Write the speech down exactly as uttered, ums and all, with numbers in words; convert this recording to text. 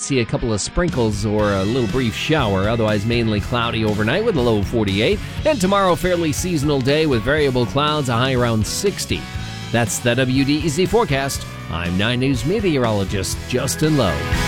see a couple of sprinkles or a little brief shower. Otherwise, mainly cloudy overnight with a low of forty-eight. And tomorrow, fairly seasonal day with variable clouds, a high around sixty. That's the W D E Z forecast. I'm nine News meteorologist Justin Lowe.